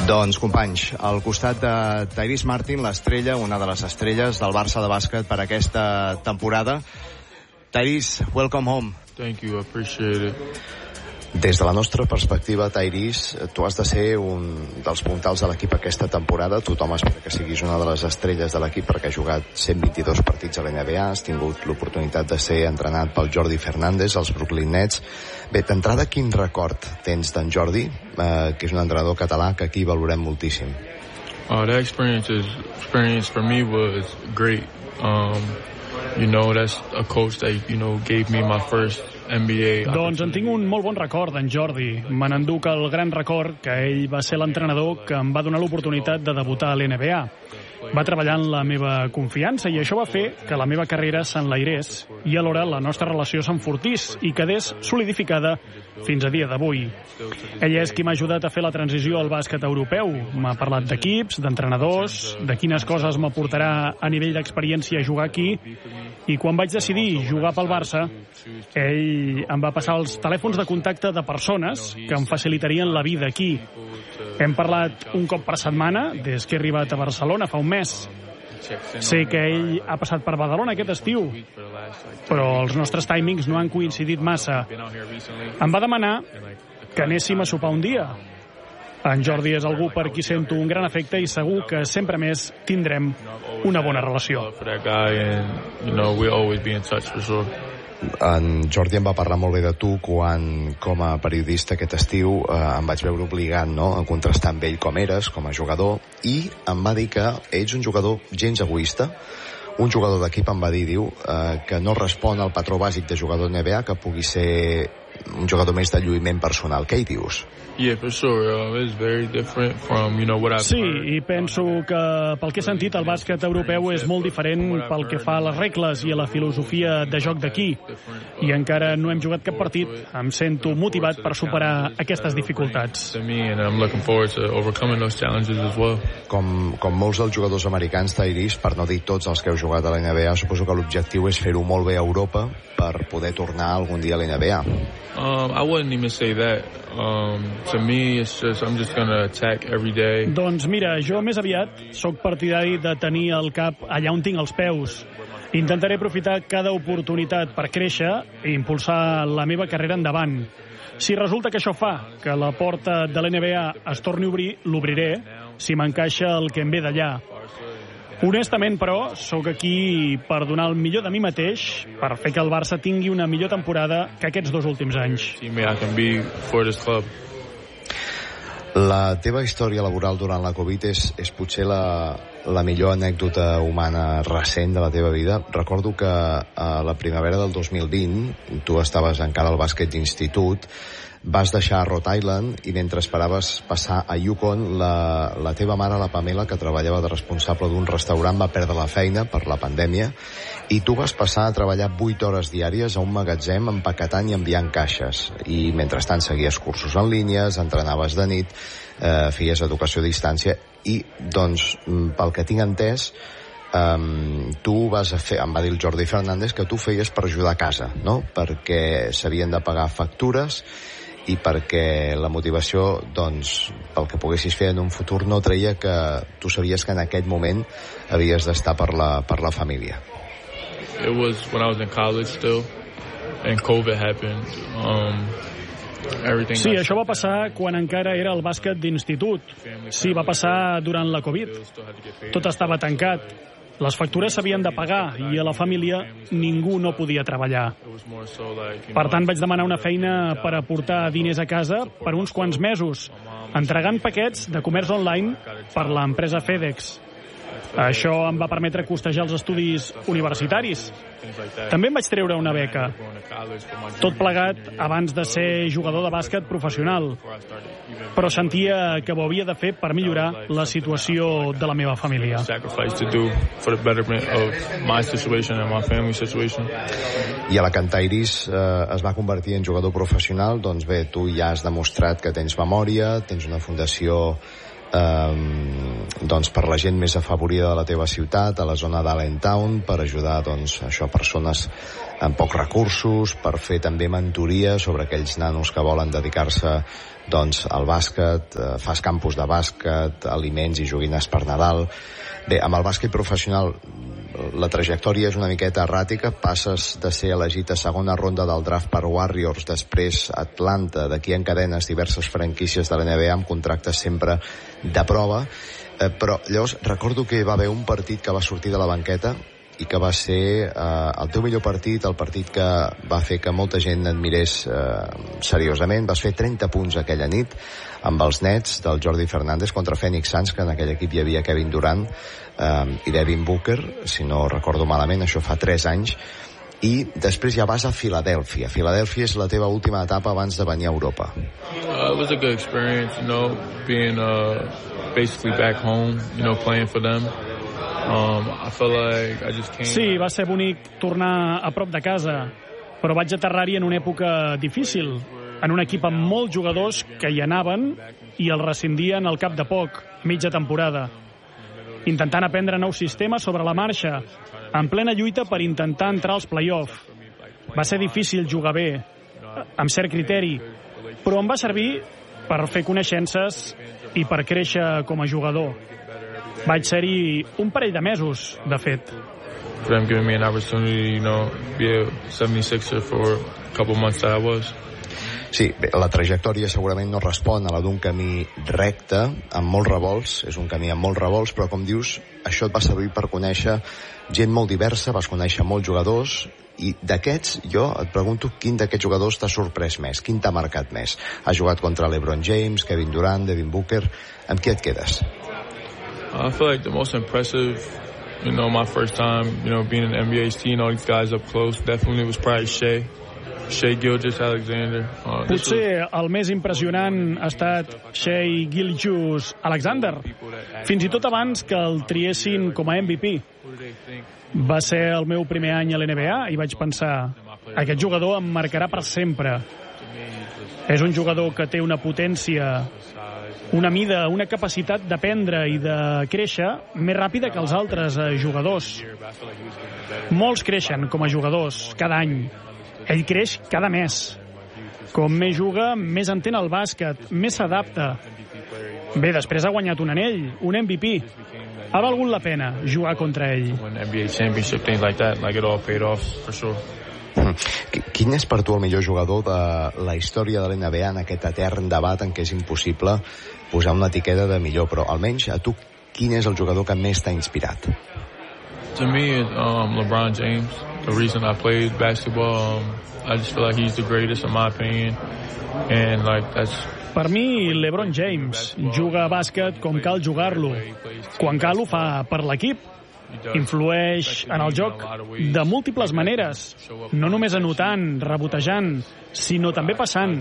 Doncs, companys, al costat de Tyrese Martin, l'estrella, una de les estrelles del Barça de bàsquet per aquesta temporada. Tyrese, welcome home. Thank you, I appreciate it. Des de la nostra perspectiva, Tyrese, tu has de ser un dels puntals de l'equip aquesta temporada. Tothom espera que siguis una de les estrelles de l'equip perquè has jugat 122 partits a la NBA, has tingut l'oportunitat de ser entrenat pel Jordi Fernández, als Brooklyn Nets. Bé, d'entrada, quin record tens d'en Jordi, que és un entrenador català que aquí valorem moltíssim? That experience for me was great. That's a coach that, gave me my first NBA. Doncs en tinc un molt bon record d'en Jordi. Me n'enduc el gran record que ell va ser l'entrenador que em va donar l'oportunitat de debutar a l'NBA. Va treballar en la meva confiança i això va fer que la meva carrera s'enlairés i alhora la nostra relació s'enfortís i quedés solidificada fins a dia d'avui. Ell és qui m'ha ajudat a fer la transició al bàsquet europeu. M'ha parlat d'equips, d'entrenadors, de quines coses m'aportarà a nivell d'experiència jugar aquí, i quan vaig decidir jugar pel Barça, ell em va passar els telèfons de contacte de persones que em facilitarien la vida aquí. Hem parlat un cop per setmana des que he arribat a Barcelona fa un mes. Sé que ell ha passat per Badalona aquest estiu, però els nostres timings no han coincidit massa. Em va demanar que anéssim a sopar un dia. En Jordi és algú per qui sento un gran afecte i segur que sempre més tindrem una bona relació. En Jordi em va parlar molt bé de tu quan, com a periodista aquest estiu, em vaig veure obligat, a contrastar amb ell com eres, com a jugador, i em va dir que ets un jugador gens egoista. Un jugador d'equip em va dir, que no respon al patró bàsic de jugador NBA, que pugui ser un jugador més de lluïment personal. Què hi dius? Yeah, for sure. It's very different from, what I've heard. Sí, i penso que pel que he sentit el bàsquet europeu és molt diferent pel que fa a les regles i a la filosofia de joc d'aquí. I encara no hem jugat cap partit. Em sento motivat per superar aquestes dificultats. Com molts dels jugadors americans, Tyrese, per no dir tots els que heu jugat a la NBA, suposo que l'objectiu és fer-ho molt bé a Europa per poder tornar algun dia a la NBA. I wouldn't even say that. To me, it's just I'm just gonna attack every day. Doncs mira, jo més aviat sóc partidari de tenir el cap allà on tinc els peus. Intentaré aprofitar cada oportunitat per créixer i impulsar la meva carrera endavant. Si resulta que això fa que la porta de l'NBA es torni a obrir, l'obriré, si m'encaixa el que em ve d'allà. Honestament, però, sóc aquí per donar el millor de mi mateix, per fer que el Barça tingui una millor temporada que aquests 2 últims anys. La teva història laboral durant la Covid és potser la millor anècdota humana recent de la teva vida. Recordo que a la primavera del 2020 tu estaves encara al bàsquet d'institut, vas deixar Rhode Island i mentre esperaves passar a Yukon, la teva mare, la Pamela, que treballava de responsable d'un restaurant, va perdre la feina per la pandèmia i tu vas passar a treballar 8 hores diàries a un magatzem empaquetant i enviant caixes, i mentrestant seguies cursos en línies, entrenaves de nit, feies educació a distància i, doncs, pel que tinc entès, tu vas fer, em va dir el Jordi Fernández, que tu feies per ajudar a casa, no? Perquè s'havien de pagar factures i perquè la motivació, doncs, pel que poguessis fer en un futur no treia que tu sabies que en aquest moment havies d'estar per la família. It was when I was in college still, and COVID happened. Sí, això va passar quan encara era el bàsquet d'institut. Sí, va passar durant la Covid. Tot estava tancat. Les factures s'havien de pagar i a la família ningú no podia treballar. Per tant, vaig demanar una feina per aportar diners a casa per uns quants mesos, entregant paquets de comerç online per l'empresa FedEx. Això em va permetre costejar els estudis universitaris. També em vaig treure una beca. Tot plegat abans de ser jugador de bàsquet professional. Però sentia que ho havia de fer per millorar la situació de la meva família. I a la que en Tyrese es va convertir en jugador professional, doncs bé, tu ja has demostrat que tens memòria, tens una fundació doncs per la gent més afavorida de la teva ciutat, a la zona d'Allentown, per ajudar, doncs, això, persones amb pocs recursos, per fer també mentoria sobre aquells nanos que volen dedicar-se doncs al bàsquet, fas campus de bàsquet, aliments i joguines per Nadal. Bé, amb el bàsquet professional la trajectòria és una miqueta erràtica, passes de ser elegit a segona ronda del draft per Warriors, després Atlanta, d'aquí encadenes diverses franquícies de l'NBA amb contractes sempre de prova, però llavors recordo que va haver un partit que va sortir de la banqueta i que va ser el teu millor partit, el partit que va fer que molta gent admirés seriosament. Vas fer 30 punts aquella nit amb els Nets del Jordi Fernández contra Phoenix Suns, que en aquell equip hi havia Kevin Durant i Devin Booker, si no recordo malament, això fa 3 anys. I després ja vas a Filadèlfia. Filadèlfia és la teva última etapa abans de venir a Europa. It was a good experience, being basically back home, playing for them. I feel like I just came... Sí, va ser bonic tornar a prop de casa, però vaig aterrar-hi en una època difícil, en un equip amb molts jugadors que hi anaven i el rescindien al cap de poc, mitja temporada, intentant aprendre nous sistemes sobre la marxa, en plena lluita per intentar entrar als play-off. Va ser difícil jugar bé, amb cert criteri, però em va servir per fer coneixences i per créixer com a jugador. Vaig ser-hi un parell de mesos, de fet. For them giving me an opportunity, be a 76er for a couple months that I was. Sí, bé, la trajectòria segurament no respon a la d'un camí recte, amb molts revolts, és un camí amb molts revolts, però com dius, això et va servir per conèixer gent molt diversa, vas conèixer molts jugadors, i d'aquests, jo et pregunto quin d'aquests jugadors t'ha sorprès més, quin t'ha marcat més. Has jugat contra LeBron James, Kevin Durant, Devin Booker, amb qui et quedes? I feel like the most impressive, my first time, being in the NBA, seeing all these guys up close, definitely was probably Shai Gilgeous-Alexander. Potser el més impressionant ha estat Shai Gilgeous-Alexander, fins i tot abans que el triessin com a MVP. Va ser el meu primer any a l'NBA i vaig pensar, aquest jugador em marcarà per sempre. És un jugador que té una potència, una mida, una capacitat d'aprendre i de créixer més ràpida que els altres jugadors. Molts creixen com a jugadors cada any. Ell creix cada mes. Com més juga, més entén el bàsquet, més s'adapta. Bé, després ha guanyat un anell, un MVP. Ha valgut la pena jugar contra ell. Quin és per tu el millor jugador de la història de l'NBA en aquest etern debat en què és impossible posar una etiqueta de millor, però almenys a tu quin és el jugador que més t'ha inspirat? To me, LeBron James. The reason I played basketball, I just feel like he's the greatest in my opinion, and that's... Per mi, LeBron James juga a bàsquet com cal jugar-lo. Quan cal ho fa per l'equip. Influeix en el joc de múltiples maneres, no només anotant, rebotejant, sinó també passant.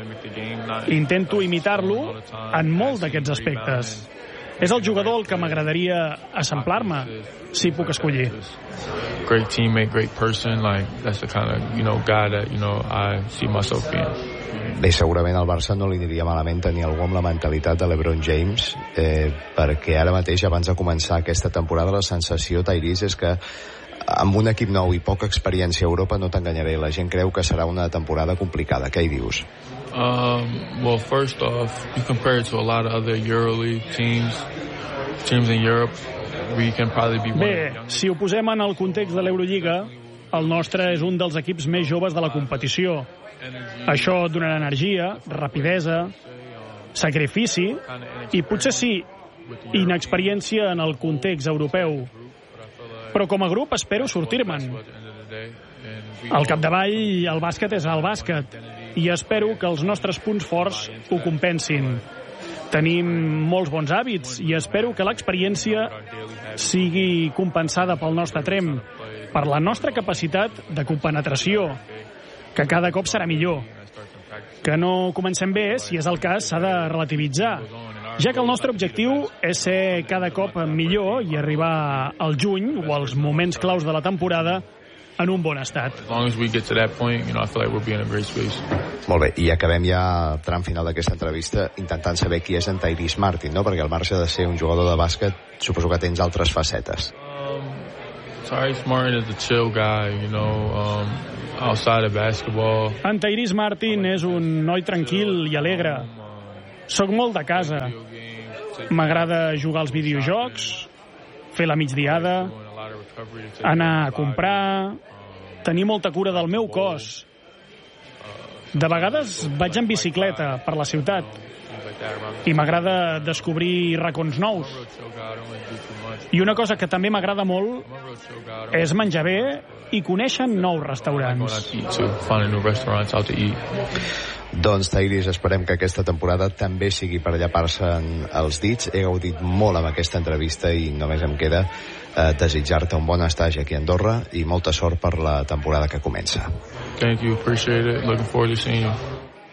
Intento imitar-lo en molts d'aquests aspectes. És el jugador al que m'agradaria assemblar-me, si puc escollir. Great teammate, great person, that's the kind of guy that, I see myself being. Bé, segurament al Barça no li aniria malament tenir algú amb la mentalitat de LeBron James, perquè ara mateix, abans de començar aquesta temporada, la sensació, Tyrese, és que amb un equip nou i poca experiència a Europa, no t'enganyaré, la gent creu que serà una temporada complicada. Què hi dius? Well, first off, you compare it to a lot of other EuroLeague teams in Europe, we can probably be one. Bé, si ho posem en el context de l'Eurolliga, el nostre és un dels equips més joves de la competició. Això donarà energia, rapidesa, sacrifici i potser sí, inexperiència en el context europeu. Però com a grup espero sortir-me'n. Al capdavall, el bàsquet és el bàsquet i espero que els nostres punts forts ho compensin. Tenim molts bons hàbits i espero que l'experiència sigui compensada pel nostre tremp, per la nostra capacitat de compenetració, que cada cop serà millor. Que no comencem bé, si és el cas, s'ha de relativitzar, ja que el nostre objectiu és ser cada cop millor i arribar al juny o als moments claus de la temporada en un bon estat. Molt bé, i acabem ja el tram final d'aquesta entrevista intentant saber qui és en Tyrese Martin, no? Perquè al marge de ser un jugador de bàsquet, suposo que tens altres facetes. Tyrese Martin is a chill guy, outside of basketball. En Tyrese Martin és un noi tranquil i alegre. Soc molt de casa. M'agrada jugar als videojocs, fer la migdiada, anar a comprar, tenir molta cura del meu cos. De vegades vaig en bicicleta per la ciutat i m'agrada descobrir racons nous. I una cosa que també m'agrada molt és menjar bé i conèixer nous restaurants. Doncs, Tyrese, esperem que aquesta temporada també sigui per llapar-se'n els dits. He gaudit molt amb aquesta entrevista i només em queda desitjar-te un bon estatge aquí a Andorra i molta sort per la temporada que comença. Thank you, appreciate it. Looking forward to seeing you.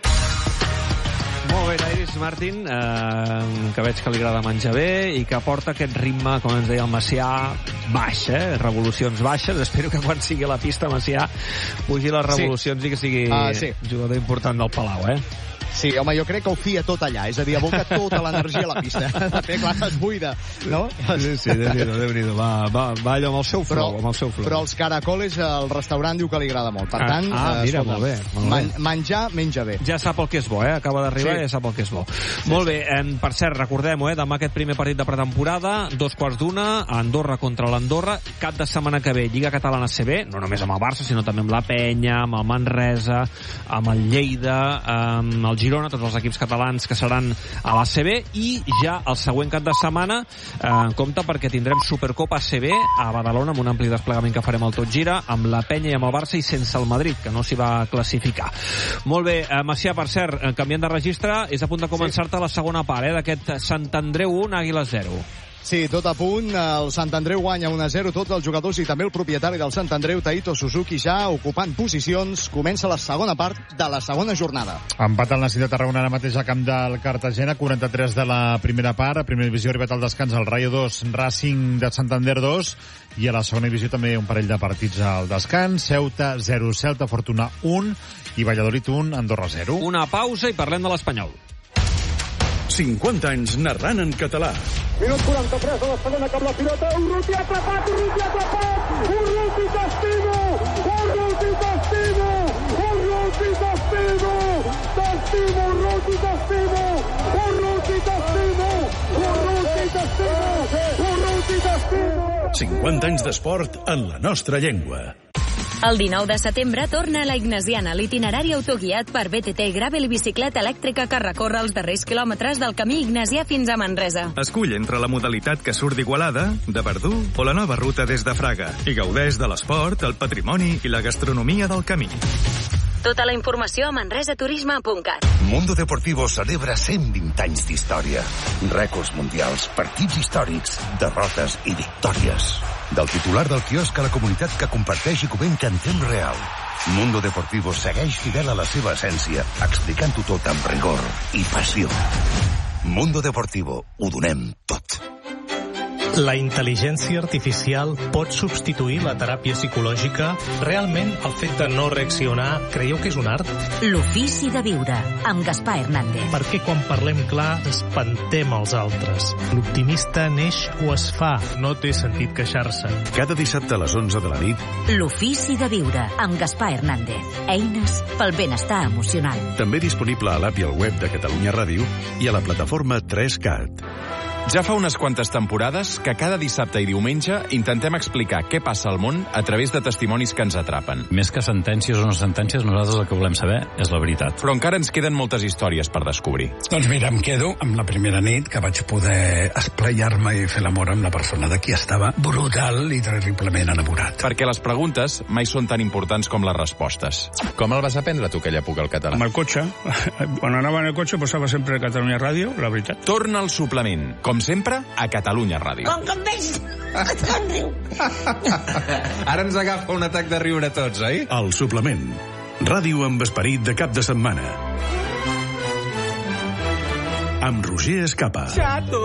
Molt bé, Tyrese Martin, que veig que li agrada menjar bé i que porta aquest ritme, com ens deia el Macià, baix, revolucions baixes. Espero que quan sigui a la pista, Macià, pugi les revolucions i que sigui jugador important del Palau, Sí, home, jo crec que ho fia tot allà, és a dir, aboca tota l'energia a la pista. De fet, clar, es buida, no? Sí, Déu-n'hi-do, va allò amb el seu flow, Però els caracoles, el restaurant diu que li agrada molt. Per tant, mira, molt bé. Menjar, menja bé. Ja sap el que és bo, acaba d'arribar i ja sap el que és bo. Molt bé, per cert, recordem-ho, demà aquest primer partit de pretemporada, 2:15, a Andorra contra l'Andorra, cap de setmana que ve, Lliga Catalana CB, no només amb el Barça, sinó també amb la Penya, amb el Manresa, amb el Lleida, amb el Girona, tots els equips catalans que seran a la CB, i ja el següent cap de setmana en compte perquè tindrem Supercopa CB a Badalona amb un ampli desplegament que farem al Tot Gira, amb la Penya i amb el Barça i sense el Madrid, que no s'hi va classificar. Molt bé, Macià, per cert, canviant de registre, és a punt de començar-te la segona part d'aquest Sant Andreu 1, Àguiles 0. Sí, tot a punt. El Sant Andreu guanya 1-0. Tots els jugadors i també el propietari del Sant Andreu, Taito Suzuki, ja ocupant posicions. Comença la segona part de la segona jornada. Empat al Nasi de Tarragona ara mateix a camp del Cartagena, 43 de la primera part. A primera divisió ha arribat al descans el Rayo 2, Racing de Santander 2. I a la segona divisió també un parell de partits al descans. Ceuta 0, Celta Fortuna 1 i Valladolid 1, Andorra 0. Una pausa i parlem de l'Espanyol. 50 anys narrant en català. Minut 43 de la segona, cap la pilota. Urruti atrapat! Urruti castigo! Urruti castigo! Urruti castigo! Castigo, Urruti castigo! Urruti castigo! Urruti castigo! Urruti castigo! 50 anys d'esport en la nostra llengua. El 19 de setembre torna a la Ignasiana, l'itinerari autoguiat per BTT Gravel i bicicleta elèctrica que recorre els darrers quilòmetres del camí ignasià fins a Manresa. Escull entre la modalitat que surt d'Igualada, de Verdú o la nova ruta des de Fraga i gaudeix de l'esport, el patrimoni i la gastronomia del camí. Tota la informació a manresaturisme.cat. Mundo Deportivo celebra 120 anys d'història. Rècords mundials, partits històrics, derrotes i victòries. Del titular del quiosc a la comunitat que comparteix i comenta en temps real. Mundo Deportivo segueix fidel a la seva essència, explicant-ho tot amb rigor i passió. Mundo Deportivo, ho donem tot. La intel·ligència artificial pot substituir la teràpia psicològica? Realment, el fet de no reaccionar, creieu que és un art? L'ofici de viure, amb Gaspar Hernández. Perquè quan parlem clar, espantem els altres. L'optimista neix o es fa, no té sentit queixar-se. Cada dissabte a les 11 de la nit. L'ofici de viure, amb Gaspar Hernández. Eines pel benestar emocional. També disponible a l'app i al web de Catalunya Ràdio i a la plataforma 3CAT. Ja fa unes quantes temporades que cada dissabte i diumenge intentem explicar què passa al món a través de testimonis que ens atrapen. Més que sentències o no sentències, nosaltres el que volem saber és la veritat. Però encara ens queden moltes històries per descobrir. Doncs mira, em quedo amb la primera nit que vaig poder esplaiar-me i fer l'amor amb la persona de qui estava brutal i terriblement enamorat. Perquè les preguntes mai són tan importants com les respostes. Com el vas aprendre tu, aquella època, al català? Amb el cotxe. Quan anava en el cotxe posava sempre Catalunya Ràdio, la veritat. Torna al suplement, com sempre, a Catalunya Ràdio. Com que em veig, em riu. Ara ens agafa un atac de riure a tots, oi? El suplement. Ràdio amb esperit de cap de setmana. Amb Roger Escapa. Xato,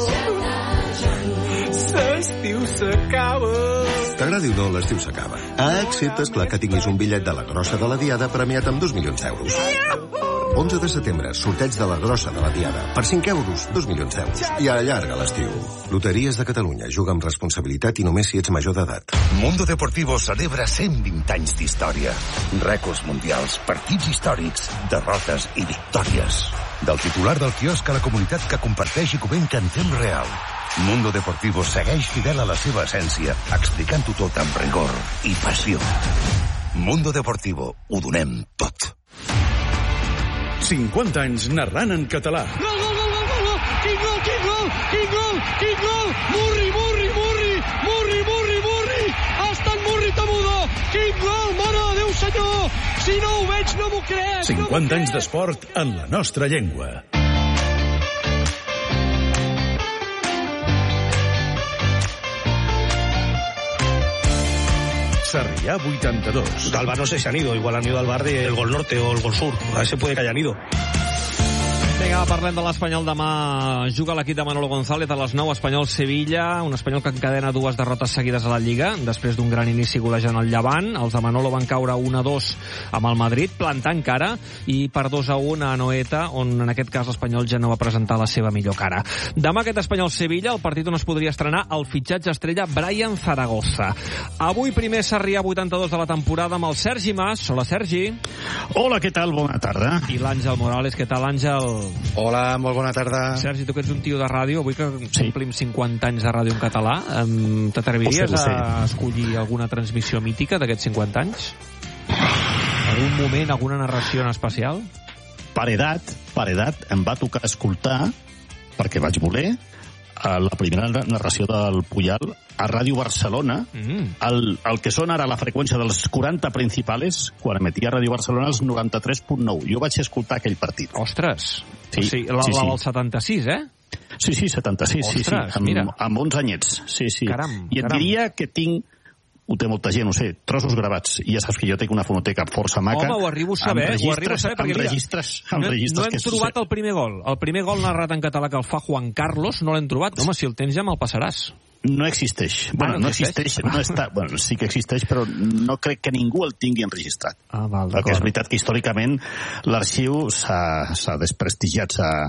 l'estiu s'acaba. T'agradi o no, l'estiu s'acaba. Excepte, esclar, que tinguis un bitllet de la grossa de la Diada premiat amb 2 milions d'euros. 11 de setembre, sorteig de la grossa de la Diada. Per 5 euros, 2 milions d'euros. I allarga l'estiu. Loteries de Catalunya. Juga amb responsabilitat i només si ets major d'edat. Mundo Deportivo celebra 120 anys d'història. Rècords mundials, partits històrics, derrotes i victòries. Del titular del quiosc a la comunitat que comparteix i comenta en temps real. Mundo Deportivo segueix fidel a la seva essència, explicant-ho tot amb rigor i passió. Mundo Deportivo, ho donem tot. 50 anys narrant en català. Gol, gol, gol, gol, gol! Quin gol, quin gol, quin gol, quin gol! Murri, Murri, Murri, Murri, Murri, Murri! Ha estat Murri Tamudó! Quin gol, mare de Déu, senyor! Si no ho veig, no m'ho crec! 50 anys d'esport en la nostra llengua. Sarriá 82. Al bar no sé si han ido, igual han ido al bar del Gol Norte o el Gol Sur. A ver si puede que hayan ido. Vinga, parlem de l'Espanyol. Demà juga l'equip de Manolo González a les 9, Espanyol-Sevilla, un Espanyol que encadena 2 derrotes seguides a la Lliga, després d'un gran inici golejant el Llevant. Els de Manolo van caure 1-2 amb el Madrid, plantant cara, i per 2-1 a Anoeta, on en aquest cas l'Espanyol ja no va presentar la seva millor cara. Demà aquest Espanyol-Sevilla, el partit on es podria estrenar el fitxatge estrella Brian Zaragoza. Avui primer Sarrià 82 de la temporada amb el Sergi Mas. Hola, Sergi. Hola, què tal? Bona tarda. I l'Àngel Morales. Què tal, Àngel? Hola, molt bona tarda. Sergi, tu que ets un tio de ràdio, avui que complim 50 anys de ràdio en català, t'atreviries a escollir alguna transmissió mítica d'aquests 50 anys? Algun moment, alguna narració en especial? Per edat, em va tocar escoltar, perquè vaig voler, la primera narració del Puyal a Ràdio Barcelona, el que són ara la freqüència dels 40 principals, quan emetia Ràdio Barcelona els 93.9. Jo vaig escoltar aquell partit. Ostres! Sí, o sigui, la del 76, eh? Sí, 76, ostres, sí. Amb 11 anyets. Sí. Caram, I et diria que tinc, ho té molta gent, no sé, trossos gravats. I ja saps que jo tinc una fonoteca força maca. Home, ho arribo a saber, perquè amb registres no hem trobat el primer gol. El primer gol narrat en català que el fa Juan Carlos, no l'hem trobat. Home, si el tens ja me'l passaràs. No existeix. Bueno, no existeix, no està... Bueno, sí que existeix, però no crec que ningú el tingui enregistrat. Ah, val, d'acord. Perquè és veritat que històricament l'arxiu s'ha desprestigiat,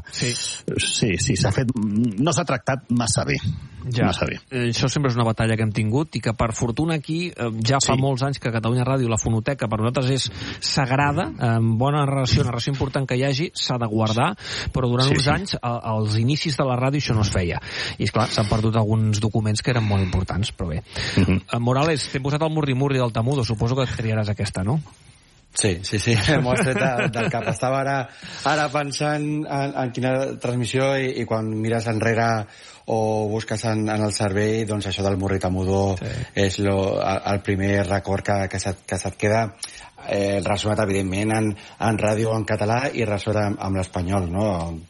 sí, s'ha fet... No s'ha tractat massa bé. Ja. Això sempre és una batalla que hem tingut i que per fortuna aquí ja fa molts anys que Catalunya Ràdio, la fonoteca, per nosaltres és sagrada, bona narració important que hi hagi, s'ha de guardar, però durant uns anys, als inicis de la ràdio, això no es feia. I esclar, s'han perdut alguns documents que eren molt importants, però bé. Morales, t'hem posat el murri-murri del Tamudo, suposo que et triaràs aquesta, no? Sí, m'ho has tret del cap. Estava ara pensant en quina transmissió i quan mires enrere o busques en el cervell, doncs això del Murri Tamudó és el primer record que se't queda ressonat, evidentment, en ràdio en català i ressonat amb l'espanyol, no?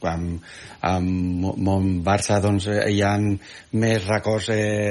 Amb Barça, doncs, hi ha més records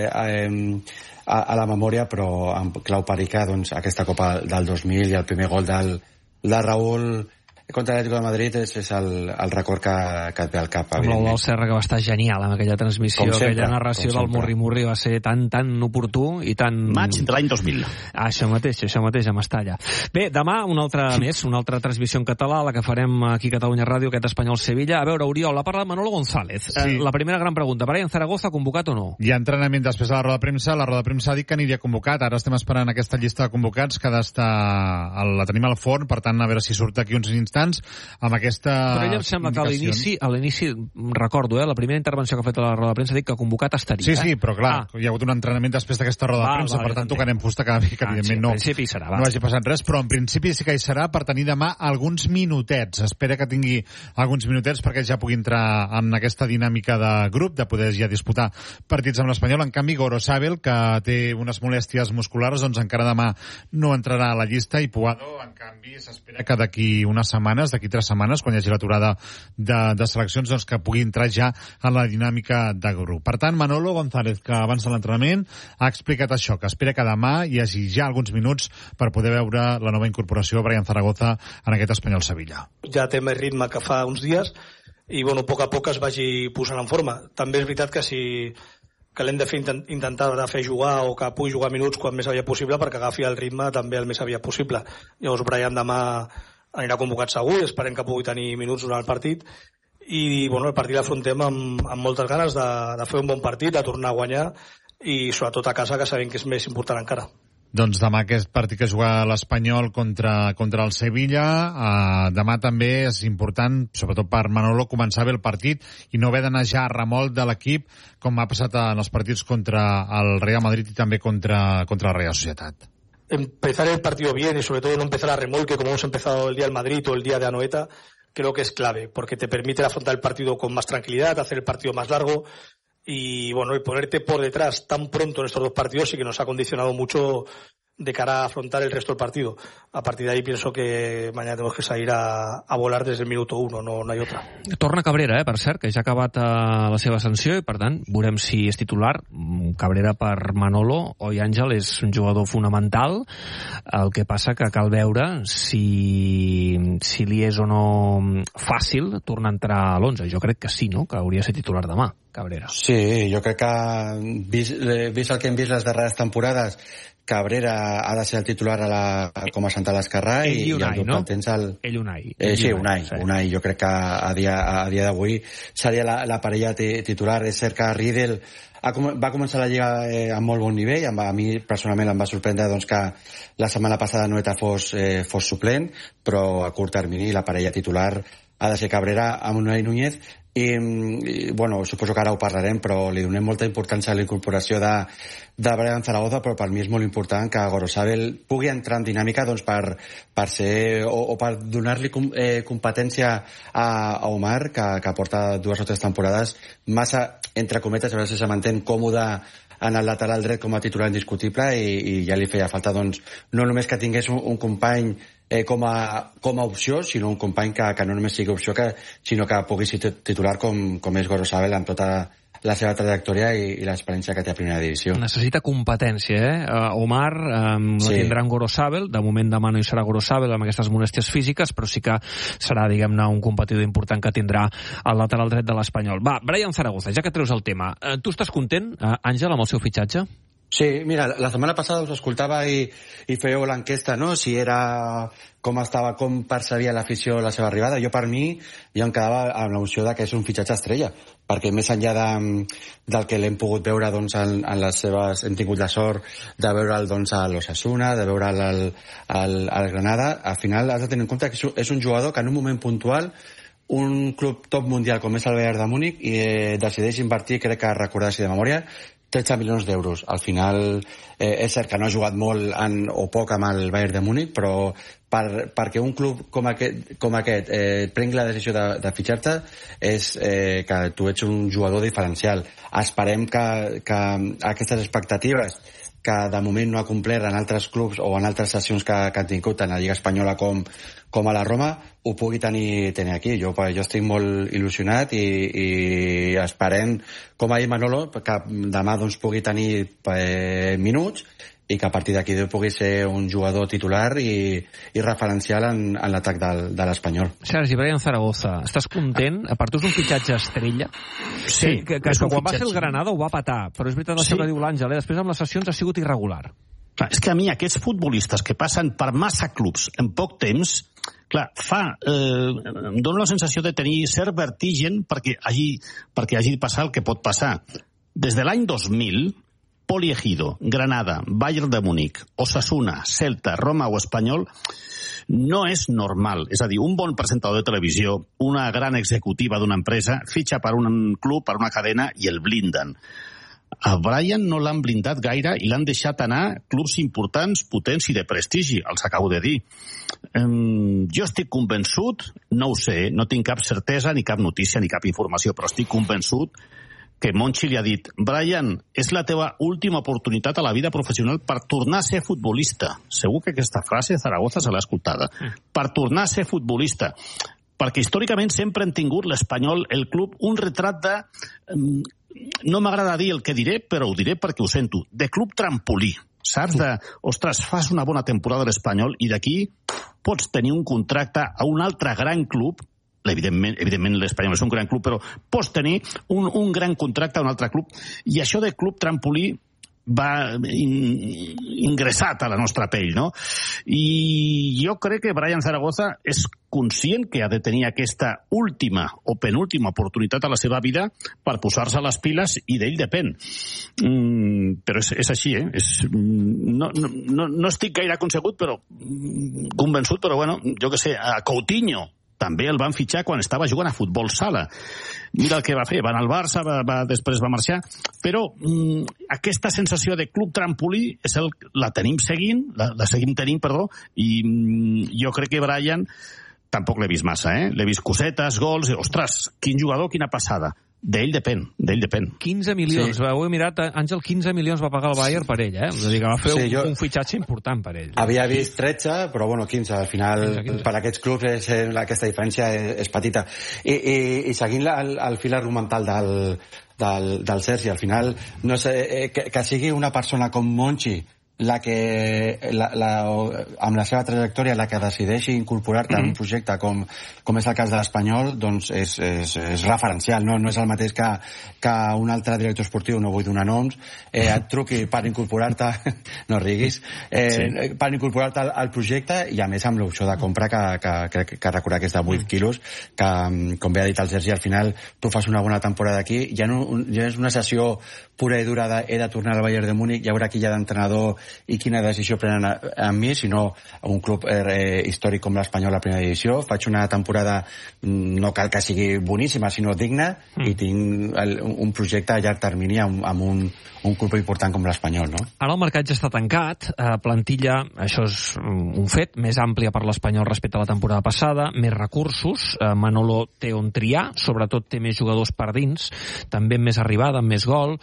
a la memòria, però amb clau perica, doncs, aquesta Copa del 2000 i el primer gol de Raúl contra l'Atlético de Madrid és el record que et ve al cap. Amb l'Eudald Serra, que va estar genial amb aquella transmissió, aquella narració del Murri-Murri va ser tan oportú i tan... Maig de l'any 2000. Això mateix, a Mestalla. Bé, demà una altra transmissió en català, la que farem aquí a Catalunya Ràdio, aquest Espanyol-Sevilla. A veure, Oriol, ha parlat Manolo González. La primera gran pregunta, Brian Zaragoza convocat o no? Hi ha entrenament després de la roda de premsa. La roda de premsa ha dit que aniria convocat. Ara estem esperant aquesta llista de convocats que la tenim al forn, per tant, a veure si surt d'aquí uns instants amb aquesta... Però ell em sembla que a l'inici recordo, la primera intervenció que ha fet a la roda de premsa ha dit que convocat estaria. Sí, però clar, hi ha hagut un entrenament després d'aquesta roda de premsa, per tant tocarem fusta que evidentment no hagi passat res, però en principi sí que hi serà per tenir demà alguns minutets. Espera que tingui alguns minutets perquè ja pugui entrar en aquesta dinàmica de grup, de poder ja disputar partits amb l'Espanyol. En canvi, Gorosabel, que té unes molèsties musculars, doncs encara demà no entrarà a la llista, i Puado, en canvi, s'espera que d'aquí unes setmanes, d'aquí 3 setmanes, quan hi hagi l'aturada de seleccions, doncs que pugui entrar ja en la dinàmica de grup. Per tant, Manolo González, que abans de l'entrenament ha explicat això, que espera que demà hi hagi ja alguns minuts per poder veure la nova incorporació Brian Zaragoza en aquest Espanyol-Sevilla. Ja té més ritme que fa uns dies i, a poc a poc es vagi posant en forma. També és veritat que l'hem de fer intentar de fer jugar o que pugui jugar minuts quan més aviat possible perquè agafi el ritme també el més aviat possible. Llavors Brian demà anirà convocat segur i esperem que pugui tenir minuts durant el partit. I bueno, el partit l'afrontem amb moltes ganes de fer un bon partit, de tornar a guanyar i sobretot a casa, que sabem que és més important encara. Doncs demà aquest partit que juga l'Espanyol contra el Sevilla, demà també és important, sobretot per Manolo, començar bé el partit i no haver d'anar ja a remolc de l'equip, com ha passat en els partits contra el Real Madrid i també contra la Real Sociedad. Empezar el partido bien y sobre todo no empezar a remolque como hemos empezado el día del Madrid o el día de Anoeta, creo que es clave, porque te permite afrontar el partido con más tranquilidad, hacer el partido más largo. Y bueno, y ponerte por detrás tan pronto en estos dos partidos sí que nos ha condicionado mucho de cara a afrontar el resto del partido. A partir de ahí pienso que mañana tenemos que salir a volar desde el minuto 1, no hay otra. Torna Cabrera, per cert, que ja ha acabat la seva sanció i per tant veurem si és titular. Cabrera per Manolo, oi Àngel, és un jugador fonamental. El que passa que cal veure si li és o no fàcil tornar a entrar a l'11. Jo crec que sí, no? Que hauria de ser titular demà, Cabrera. Sí, jo crec que vist el que hem vist les darreres temporades, Cabrera ha de ser el titular com a central esquerrà i el dubte el tens Unai. Sí, Unai. Jo crec que a dia d'avui seria la parella titular. És cert que Riedel va començar la Lliga amb molt bon nivell. A mi personalment em va sorprendre que la setmana passada Noeta fos suplent, però a curt termini la parella titular ha de ser Cabrera amb Unai Núñez. I bueno, suposo que ara ho parlarem, però li donem molta importància a la incorporació de Brian Zaragoza, però per mi és molt important que Gorosabel pugui entrar en dinàmica per ser o per donar-li competència a Omar, que porta 2 o 3 temporades massa, entre cometes, a veure si se m'entén, còmode en el lateral dret com a titular indiscutible i ja li feia falta no només que tingués un company com a opció, sinó un company que no només sigui opció, sinó que pugui ser titular com és Gorosabel amb tota la seva trajectòria i l'experiència que té a primera divisió. Necessita competència, Omar la tindrà en Gorosabel, de moment demà no hi serà Gorosabel amb aquestes molèsties físiques, però sí que serà, diguem-ne, un competidor important que tindrà el lateral dret de l'Espanyol. Va, Brian Zaragoza, ja que treus el tema, tu estàs content, Àngel, amb el seu fitxatge? Sí, mira, la setmana passada us escoltava i fèieu l'enquesta, no?, si era com percebia l'afició la seva arribada. Jo, per mi, em quedava amb l'opció que és un fitxatge estrella, perquè més enllà del que l'hem pogut veure en les seves... Hem tingut la sort de veure'l a l'Osasuna, de veure'l al Granada. Al final has de tenir en compte que és un jugador que en un moment puntual un club top mundial com és el Bayern de Múnich i decideix invertir, crec que recordar si de memòria, 13 milions d'euros. Al final és cert que no ha jugat molt o poc amb el Bayern de Múnich, però perquè un club com aquest prengui la decisió de fitxar-te és que tu ets un jugador diferencial. Esperem que aquestes expectatives que de moment no ha complert en altres clubs o en altres sessions que han tingut tant a la Lliga Espanyola com a la Roma, ho pugui tenir aquí. Jo estic molt il·lusionat i esperem, com ha dit Manolo, que demà pugui tenir minuts i que a partir d'aquí pugui ser un jugador titular i referencial en l'atac de l'Espanyol. Sergi, Brian Zaragoza, estàs content? Per tu és un fitxatge estrella? Sí. Que quan va fer el Granada ho va patar, però és veritat això que diu l'Àngel, després amb les sessions ha sigut irregular. Clar, és que a mi aquests futbolistes que passen per massa clubs en poc temps, clar, em dóna la sensació de tenir cert vertigen perquè hagi de passar el que pot passar. Des de l'any 2000, Poli Ejido, Granada, Bayern de Múnich, Osasuna, Celta, Roma o Espanyol no és normal. És a dir, un bon presentador de televisió, una gran executiva d'una empresa, fitxa per un club, per una cadena i el blinden. A Brian no l'han blindat gaire i l'han deixat anar clubs importants, potents i de prestigi, els acabo de dir. Jo estic convençut, no ho sé, no tinc cap certesa, ni cap notícia, ni cap informació, però estic convençut que Monchi li ha dit: Brian, és la teva última oportunitat a la vida professional per tornar a ser futbolista. Segur que aquesta frase Zaragoza se l'ha escoltada. Per tornar a ser futbolista. Perquè històricament sempre han tingut l'Espanyol, el club, un retrat de... No m'agrada dir el que diré, però ho diré perquè ho sento. De club trampolí. Saps? Ostres, fas una bona temporada a l'Espanyol i d'aquí pots tenir un contracte a un altre gran club. Evidentment l'Espanyol és un gran club, però pots tenir un gran contracte a un altre club. I això de club trampolí ingressat a la nostra pell, no? I jo crec que Brian Zaragoza és conscient que ha de tenir aquesta última o penúltima oportunitat a la seva vida per posar-se les piles, i d'ell depèn. Però és així, no estic gaire convençut, però bueno, jo què sé, a Coutinho també el van fitxar quan estava jugant a futbol sala. Mira el que va fer, va anar al Barça, després va marxar, però aquesta sensació de club trampolí la seguim tenint, i jo crec que Brian tampoc l'he vist massa, l'he vist cosetes, gols, ostres, quin jugador, quina passada. D'ell depèn. 15 milions, ho he mirat, Àngel, 15 milions va pagar el Bayern per ell, És a dir, que va fer un fitxatge important per ell. Havia vist 13, però 15, al final, 15. Per aquests clubs aquesta diferència és petita. I seguint el fil argumental del Sergi, al final, no sé, que sigui una persona com Monchi la que amb la seva trajectòria la que decideixi incorporar-te en un projecte com és el cas de l'Espanyol, doncs és referencial, no és el mateix que un altre director esportiu, no vull donar noms, et truqui per incorporar-te no riguis, per incorporar-te al projecte, i a més amb l'opció de compra que recordar que és de 8 quilos, que com bé ha dit el Sergi, al final tu fas una bona temporada aquí, ja no és una sessió pura i dura he de tornar al Bayern de Múnich, ja veurà qui hi ha d'entrenador i quina decisió prenen amb mi, sinó un club històric com l'Espanyol a primera divisió. Faig una temporada, no cal que sigui boníssima, sinó digna, i tinc un projecte a llarg termini amb un club important com l'Espanyol, no? Ara el mercat ja està tancat, plantilla, això és un fet, més àmplia per l'Espanyol respecte a la temporada passada, més recursos, Manolo té on triar, sobretot té més jugadors per dins, també amb més arribada, amb més gol.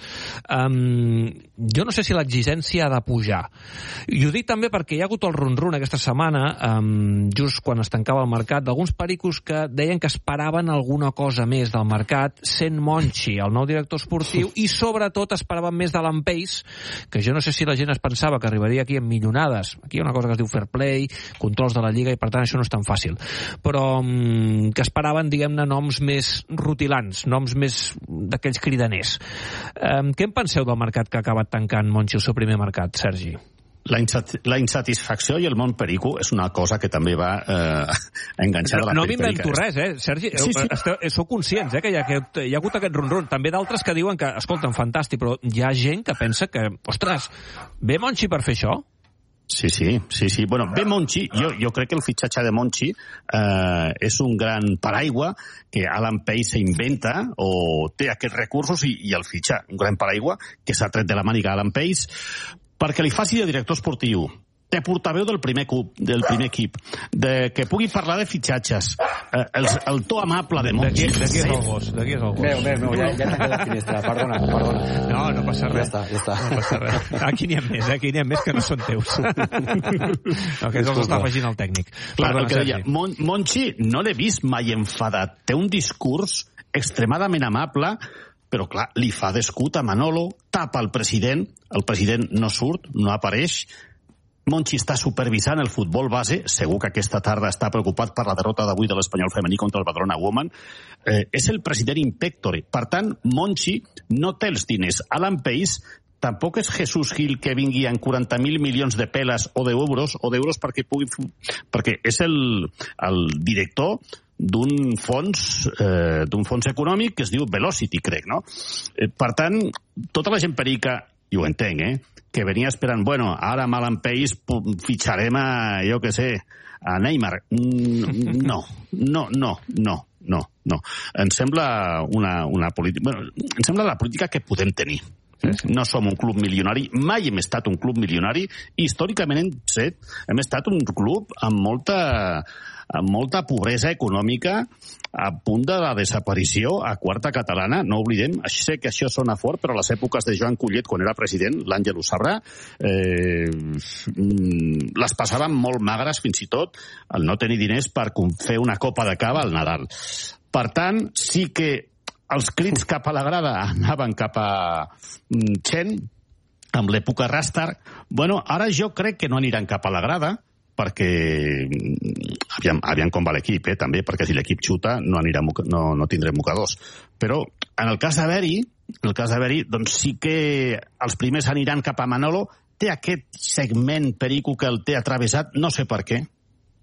Jo no sé si l'exigència ha de pujar. I ho dic també perquè hi ha hagut el run-run aquesta setmana, just quan es tancava el mercat, d'alguns pericos que deien que esperaven alguna cosa més del mercat, sent Monchi el nou director esportiu, i sobretot esperaven més de l'Ampeix, que jo no sé si la gent es pensava que arribaria aquí amb millonades. Aquí hi ha una cosa que es diu fair play, controls de la Lliga, i per tant això no és tan fàcil. Però que esperaven, diguem-ne, noms més rutilants, noms més d'aquells cridaners. Què en penseu del mercat que ha acabat tancant Monchi, el seu primer mercat, Sergi? La insatisfacció i el món perico és una cosa que també va enganxada a la perifèrica. No m'invento res, Sergi. Sou conscients que hi ha hagut aquest run-run. També d'altres que diuen que, escolta'm, fantàstic, però hi ha gent que pensa que, ostres, ve Monchi per fer això? Sí. Bueno, ve Monchi, jo crec que el fitxatge de Monchi és un gran paraigua que Alan Pace s'inventa o té aquests recursos i el fitxa. Un gran paraigua que s'ha tret de la màniga Alan Pace perquè li faci de director esportiu, de portaveu del primer equip, que pugui parlar de fitxatges, el to amable de Monchi. D'aquí és el gos. Meu, ja tanqué la finestra, perdona. No passa res. Ja està. No passa res. Aquí n'hi ha més que no són teus. No, que els està afegint el tècnic. Clar, el que deia, Monchi no l'he vist mai enfadat. Té un discurs extremadament amable, però clar, li fa d'escut a Manolo, tapa el president no surt, no apareix. Monchi està supervisant el futbol base, segur que aquesta tarda està preocupat per la derrota d'avui de l'Espanyol femení contra el Badalona Woman. És el president in pectore. Per tant, Monchi no té els diners. Alan Pace tampoc és Jesús Gil que vingui amb 40.000 milions de peles o d'euros perquè és el director d'un fons econòmic que es diu Velocity, crec, no? Per tant, tota la gent perica, i ho entenc, que venia esperant, ara amb Alan Pace fitxarem a, jo què sé, a Neymar. No. Em sembla una política... Em sembla la política que podem tenir. No som un club milionari, mai hem estat un club milionari, i històricament hem estat un club amb molta pobresa econòmica, a punt de la desaparició a quarta catalana. No oblidem, sé que això sona fort, però a les èpoques de Joan Collet, quan era president, l'Àngel ho sabrà, les passaven molt magres, fins i tot el no tenir diners per fer una copa de cava al Nadal. Per tant, sí que els crits cap a la grada anaven cap a Chen, amb l'època Rastar. Ara jo crec que no aniran cap a la grada, perquè aviam com va l'equip, també, perquè si l'equip xuta no tindrem mocadors. Però en el cas d'haver-hi, en el cas de Beri, doncs sí que els primers aniran cap a Manolo. Té aquest segment Perico que el té atravessat, no sé per què.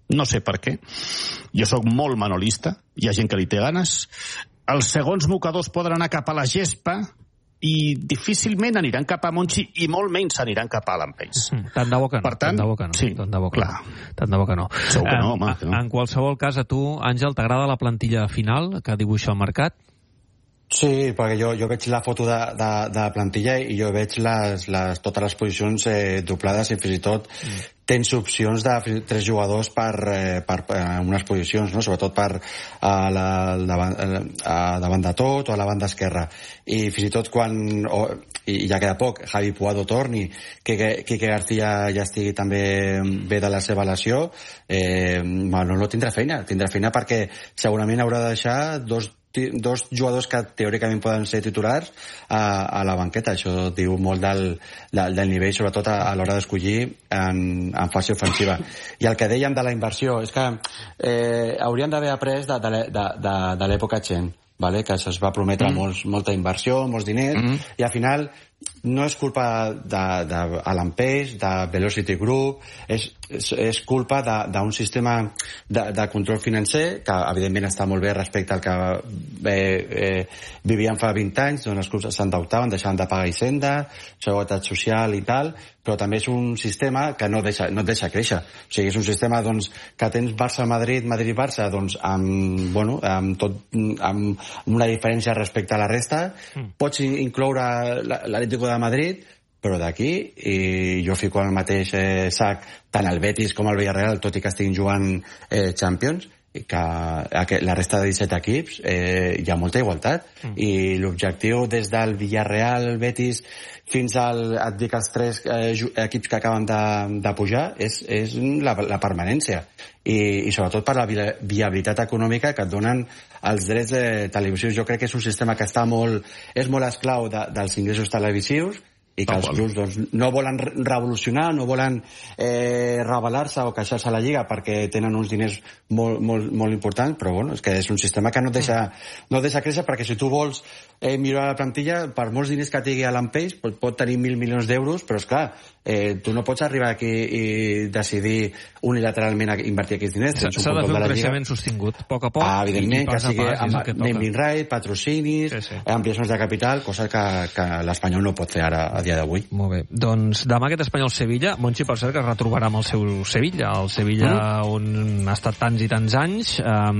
Jo sóc molt manolista, hi ha gent que li té ganes. Els segons mocadors poden anar cap a la gespa i difícilment aniran cap a Monchi i molt menys aniran cap a Lampeix. Tant de bo que no. Per tant, sí, tant de bo que no. Segur que no, home. En qualsevol cas, a tu, Àngel, t'agrada la plantilla final que dibuixa el mercat? Sí, perquè jo veig la foto de la plantilla i jo veig totes les posicions doblades i fins i tot tens opcions de 3 jugadors per unes posicions, no? Sobretot per davant de tot o a la banda esquerra. I fins i tot i ja queda poc, Javi Puado torni, Quique García ja estigui també bé de la seva lesió, no tindrà feina perquè segurament haurà de deixar dos jugadors que teòricament poden ser titulars a la banqueta. Això diu molt del nivell, sobretot a l'hora d'escollir en fase ofensiva. I el que dèiem de la inversió és que haurien d'haver après de l'època Chen, vale? Que se'ls va prometre molta inversió, molts diners, i al final no és culpa d'Alan Pace, de Velocity Group, és culpa d'un sistema de control financer que evidentment està molt bé respecte al que vivíem fa 20 anys, on els clubs s'endeutaven, deixaven de pagar Hisenda, seguretat social i tal, però també és un sistema que no et deixa créixer. O sigui, és un sistema que tens Barça-Madrid, Madrid-Barça, amb una diferència respecte a la resta. Pots incloure l'Atlético de Madrid, però d'aquí, i jo fico al mateix sac tant el Betis com el Villarreal, tot i que estiguin jugant Champions, que la resta de 17 equips hi ha molta igualtat, i l'objectiu des del Villarreal, el Betis, fins et dic els 3 equips que acaben de pujar, és la permanència, i sobretot per la viabilitat econòmica que et donen els drets televisius. Jo crec que és un sistema que és molt esclau dels ingressos televisius, i que els clubs no volen revolucionar, no volen rebel·lar-se o queixar-se a la Lliga perquè tenen uns diners molt importants, però bueno, és que és un sistema que no et deixa créixer, perquè si tu vols millorar la plantilla, per molts diners que tingui a l'Ampeix, pot tenir 1.000 milions d'euros, però esclar, tu no pots arribar aquí i decidir unilateralment invertir aquests diners. S'ha de fer un creixement sostingut, a poc a poc. Evidentment, que sigui amb naming right, patrocinis, ampliacions de capital, cosa que l'Espanyol no pot fer ara a dia d'avui. Molt bé. Doncs demà aquest Espanyol-Sevilla, Monchi, per cert, que es retrobarà amb el seu Sevilla, el Sevilla on ha estat tants i tants anys,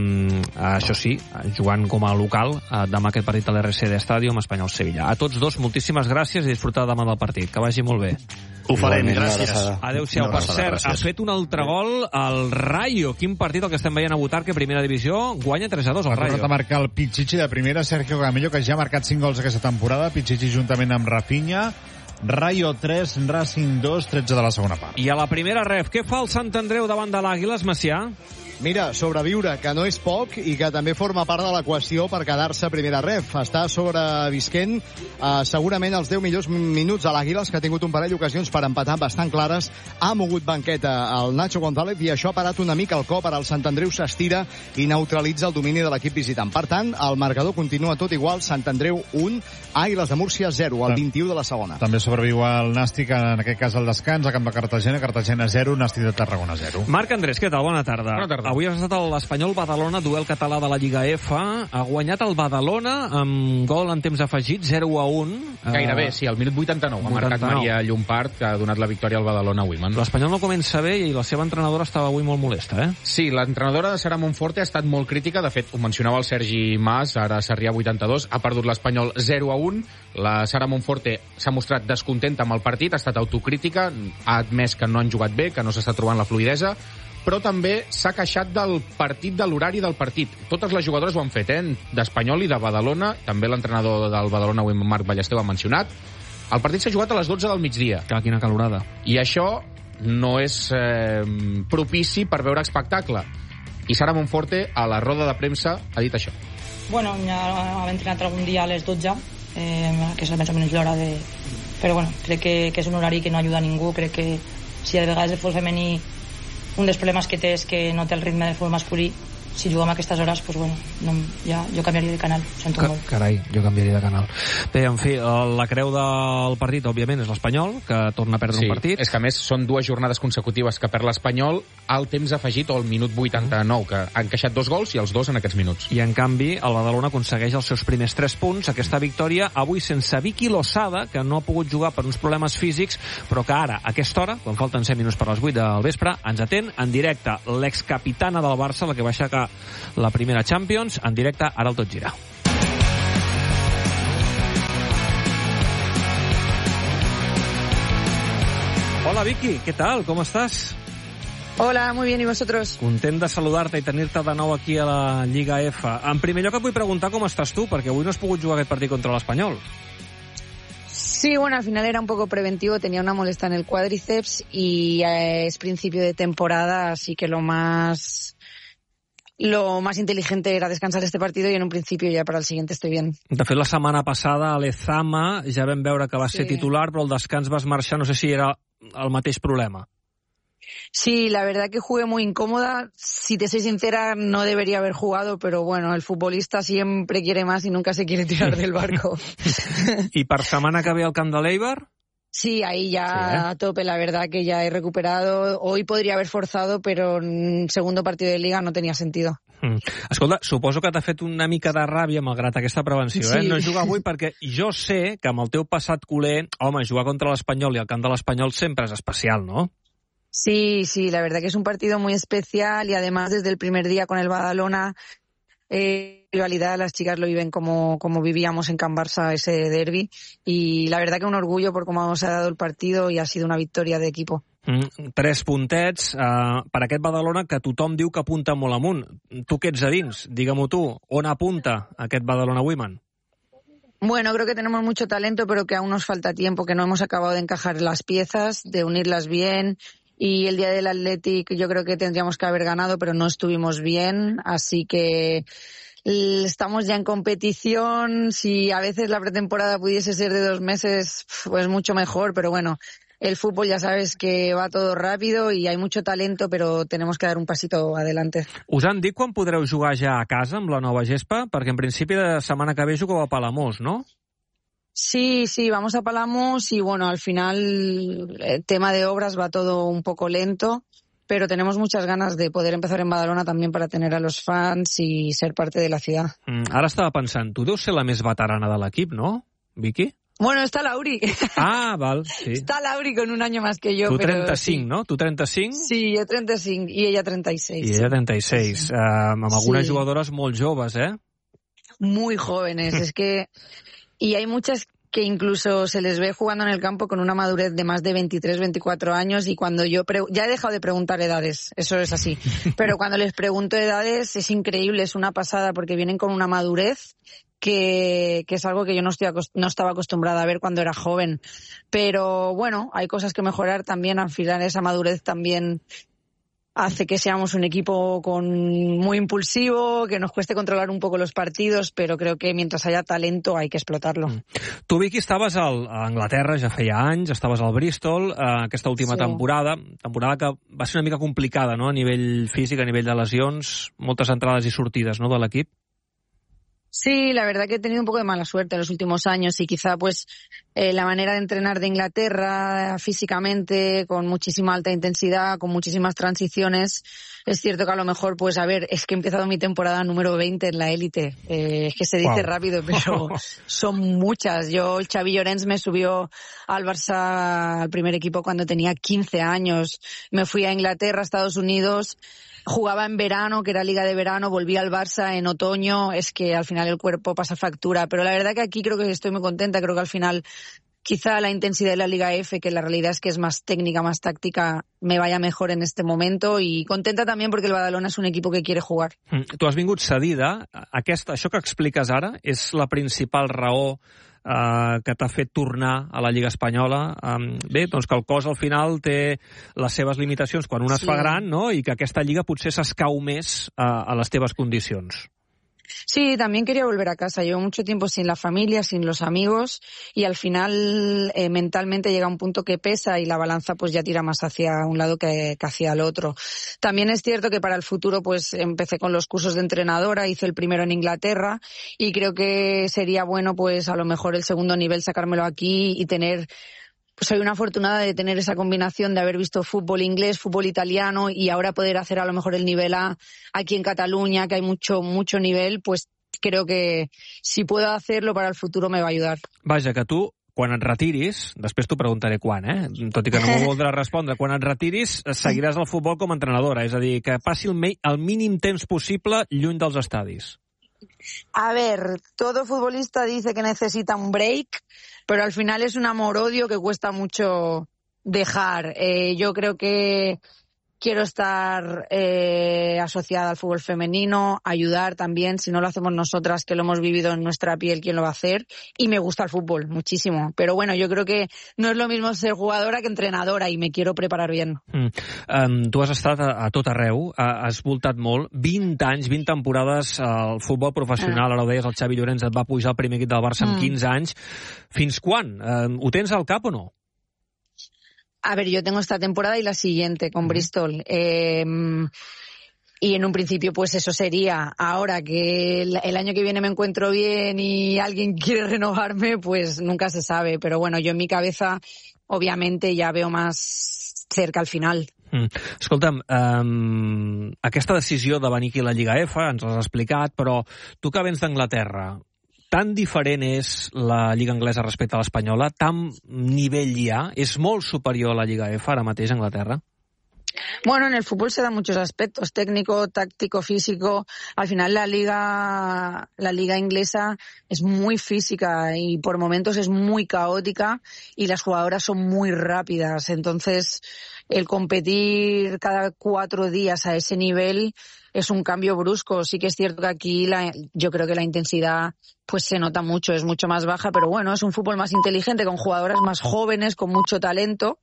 això sí, jugant com a local, demà aquest partit a l'RCD Stadium, Espanyol-Sevilla. A tots dos, moltíssimes gràcies i disfrutar demà del partit. Que vagi molt bé. Ho farem, gràcies. Adéu-siau. Per cert, ha fet un altre gol al Rayo. Quin partit el que estem veient a Butarque, primera divisió, guanya 3-2 al Rayo. Ha tornat a marcar el Pichichi de primera, Sergio Camello, que ja ha marcat 5 gols aquesta temporada, Pichichi juntament amb Rafinha. Rayo 3, Racing 2, 13 de la segona part. I a la primera ref, què fa el Sant Andreu davant de l'Àguiles, Macià? Mira, sobreviure, que no és poc i que també forma part de l'equació per quedar-se a primera ref. Està sobrevisquent segurament els 10 millors minuts a l'Àguiles, que ha tingut un parell d'ocasions per empatar bastant clares. Ha mogut banqueta el Nacho González i això ha parat una mica el cop. Ara el Sant Andreu s'estira i neutralitza el domini de l'equip visitant. Per tant, el marcador continua tot igual. Sant Andreu 1, Àguiles de Múrcia 0, al 21 de la segona. També sobreviu el Nàstic, en aquest cas el descans, a Camp de Cartagena, Cartagena 0, Nàstic de Tarragona 0. Marc Andrés, què tal? Bona tarda. Bona tarda. Avui has estat a l'Espanyol-Badalona, duel català de la Lliga F. Ha guanyat el Badalona amb gol en temps afegit, 0-1. Gairebé, sí, al minut 89. Ha marcat Maria Llompart, que ha donat la victòria al Badalona avui. L'Espanyol no comença bé i la seva entrenadora estava avui molt molesta, eh? Sí, l'entrenadora de Sara Monforte ha estat molt crítica. De fet, ho mencionava el Sergi Mas, ara Sarrià 82. Ha perdut l'Espanyol 0-1. La Sara Monforte s'ha mostrat descontenta amb el partit, ha estat autocrítica, ha admès que no han jugat bé, que no s'està trobant la fluidesa, però també s'ha queixat del partit, de l'horari del partit. Totes les jugadores ho han fet, d'Espanyol i de Badalona. També l'entrenador del Badalona, avui Marc Ballester, ho ha mencionat. El partit s'ha jugat a les 12 del migdia. Clar, quina calorada. I això no és propici per veure espectacle. I Sara Monforte, a la roda de premsa, ha dit això. Bueno, ja hem entrenat algun dia a les 12, que és més o menys l'hora de... Però bueno, crec que és un horari que no ajuda a ningú. Crec que si a vegades el futbol femení un dels problemes que té és que no té el ritme del futbol masculí si juguem a aquestes hores, pues bueno, no, ja, jo canviaria de canal, sento molt. Carai, jo canviaria de canal. Bé, en fi, la creu del partit, òbviament, és l'Espanyol, que torna a perdre un partit. És que, a més, són 2 jornades consecutives que perd l'Espanyol al temps afegit o al minut 89, que ha encaixat 2 gols i els 2 en aquests minuts. I, en canvi, el Badalona aconsegueix els seus primers 3 punts. Aquesta victòria, avui sense Vicky Losada, que no ha pogut jugar per uns problemes físics, però que ara, a aquesta hora, quan falten 7 minuts per les 8 del vespre, ens atén en directe l'excapitana del Barça, la que va aixecar la primera Champions, en directe, ara el Tot Gira. Hola Vicky, ¿qué tal? ¿Cómo estás? Hola, muy bien, ¿y vosotros? Content de saludar-te i tenir-te de nou aquí a la Lliga F. En primer lloc et vull preguntar com estàs tu, perquè avui no has pogut jugar aquest partit contra l'Espanyol. Sí, bueno, al final era un poco preventivo, tenía una molestia en el cuádriceps y es principio de temporada, así que lo más inteligente era descansar este partido y en un principio ya para el siguiente estoy bien. De fet, la setmana passada a l'Ezama ja vam veure que va ser titular, però el descans vas marxar, no sé si era el mateix problema. Sí, la verdad que jugué muy incómoda. Si te soy sincera, no debería haber jugado, pero bueno, el futbolista siempre quiere más y nunca se quiere tirar del barco. ¿Y per setmana que ve al camp de l'Eibar? Sí, ahí ya a tope, la verdad que ya he recuperado. Hoy podría haber forzado, pero en segundo partido de Liga no tenía sentido. Escolta, suposo que t'ha fet una mica de ràbia malgrat aquesta prevenció, sí. No jugar avui perquè jo sé que amb el teu passat culer, home, jugar contra l'Espanyol i al camp de l'Espanyol sempre és especial, ¿no? Sí, la verdad que es un partido muy especial y además desde el primer día con el Badalona, rivalidad, las chicas lo viven como vivíamos en Can Barça ese derbi y la verdad que un orgullo por cómo se ha dado el partido y ha sido una victoria de equipo. 3 puntets per aquest Badalona que tothom diu que apunta molt amunt. Tu què ets a dins? Digue-m'ho tu, on apunta aquest Badalona Women? Bueno, creo que tenemos mucho talento, pero que aún nos falta tiempo, que no hemos acabado de encajar las piezas, de unirlas bien. Y el día del Athletic yo creo que tendríamos que haber ganado, pero no estuvimos bien, así que estamos ya en competición. Si a veces la pretemporada pudiese ser de 2 meses, pues mucho mejor, pero bueno, el fútbol ya sabes que va todo rápido y hay mucho talento, pero tenemos que dar un pasito adelante. Us han dit quan podreu jugar ja a casa amb la nova gespa? Perquè en principi de setmana que ve jugueu a Palamós, no? Sí, vamos a Palamós y bueno, al final el tema de obras va todo un poco lento, pero tenemos muchas ganas de poder empezar en Badalona también para tener a los fans y ser parte de la ciudad. Ara estava pensant, tu deus ser la més veterana de l'equip, no, Vicky? Bueno, está Lauri. Ah, val, sí. Está Lauri con un año más que yo. Tu pero 35, sí. ¿no? Tu 35? Sí, yo 35 y ella 36. I ella 36. Sí. Amb algunes jugadores molt joves, ¿eh? Muy jóvenes, es que... Y hay muchas que incluso se les ve jugando en el campo con una madurez de más de 23, 24 años y cuando yo... Ya he dejado de preguntar edades, eso es así. Pero cuando les pregunto edades es increíble, es una pasada porque vienen con una madurez que es algo que yo no estaba acostumbrada a ver cuando era joven. Pero bueno, hay cosas que mejorar también, al final esa madurez también hace que seamos un equipo muy impulsivo, que nos cueste controlar un poco los partidos, pero creo que mientras haya talento hay que explotarlo. Tu, Vicky, estaves a Anglaterra ja feia anys, estaves al Bristol aquesta última temporada que va ser una mica complicada, no?, a nivell físic, a nivell de lesions, moltes entrades i sortides, no?, de l'equip. Sí, la verdad que he tenido un poco de mala suerte en los últimos años y quizá pues la manera de entrenar de Inglaterra físicamente, con muchísima alta intensidad, con muchísimas transiciones. Es cierto que a lo mejor, pues a ver, es que he empezado mi temporada número 20 en la élite. Es que se dice rápido, pero son muchas. El Xavi Llorens me subió al Barça, al primer equipo, cuando tenía 15 años. Me fui a Inglaterra, a Estados Unidos. Jugaba en verano, que era liga de verano, volví al Barça en otoño, es que al final el cuerpo pasa factura, pero la verdad que aquí creo que estoy muy contenta, creo que al final quizá la intensidad de la Liga F, que la realidad es que es más técnica, más táctica, me vaya mejor en este momento y contenta también porque el Badalona es un equipo que quiere jugar. Tu has vingut cedida, això que expliques ara és la principal raó que t'ha fet tornar a la Lliga Espanyola. Bé, doncs que el cos al final té les seves limitacions quan un es fa gran, no?, i que aquesta Lliga potser s'escau més a les teves condicions. Sí, también quería volver a casa. Llevo mucho tiempo sin la familia, sin los amigos, y al final mentalmente llega un punto que pesa y la balanza pues ya tira más hacia un lado que hacia el otro. También es cierto que para el futuro pues empecé con los cursos de entrenadora, hice el primero en Inglaterra y creo que sería bueno pues a lo mejor el segundo nivel sacármelo aquí y tener... Soy una afortunada de tener esa combinación de haber visto fútbol inglés, fútbol italiano y ahora poder hacer a lo mejor el nivel A aquí en Cataluña, que hay mucho nivel, pues creo que si puedo hacerlo para el futuro me va a ayudar. Vaja, que tu, quan et retiris, després t'ho preguntaré quan, tot i que no m'ho voldràs respondre, quan et retiris seguiràs el futbol com a entrenadora, és a dir, que passi el mínim temps possible lluny dels estadis. A ver, todo futbolista dice que necesita un break, pero al final es un amor-odio que cuesta mucho dejar. Yo creo que quiero estar asociada al fútbol femenino, ayudar también, si no lo hacemos nosotras, que lo hemos vivido en nuestra piel, ¿quién lo va a hacer? Y me gusta el fútbol, muchísimo. Pero bueno, yo creo que no es lo mismo ser jugadora que entrenadora y me quiero preparar bien. Tu has estat a tot arreu, has voltat molt, 20 anys, 20 temporades al futbol professional, ara ho deies, el Xavi Llorens et va pujar al primer equip del Barça amb 15 anys. Fins quan? Ho tens al cap o no? A ver, yo tengo esta temporada y la siguiente con Bristol. Y en un principio pues eso sería. Ahora que el año que viene me encuentro bien y alguien quiere renovarme, pues nunca se sabe. Pero bueno, yo en mi cabeza obviamente ya veo más cerca al final. Escolta'm, aquesta decisió de venir aquí a la Lliga F, ens l'has explicat, però tu que vens d'Anglaterra, tan diferent és la Lliga Anglesa respecte a l'espanyola? Tan nivell hi ha? És molt superior a la Lliga F ara mateix a Anglaterra? Bueno, en el fútbol se dan muchos aspectos, técnico, táctico, físico. Al final la liga inglesa es muy física y por momentos es muy caótica y las jugadoras son muy rápidas. Entonces, el competir cada 4 días a ese nivel es un cambio brusco. Sí que es cierto que aquí yo creo que la intensidad pues se nota mucho, es mucho más baja, pero bueno, es un fútbol más inteligente, con jugadoras más jóvenes, con mucho talento.